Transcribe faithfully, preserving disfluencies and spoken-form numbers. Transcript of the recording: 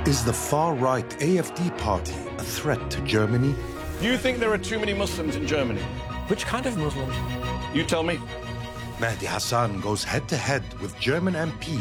Is the far-right A F D party a threat to Germany? Do you think there are too many Muslims in Germany? Which kind of Muslims? You tell me. Mehdi Hasan goes head-to-head with German M P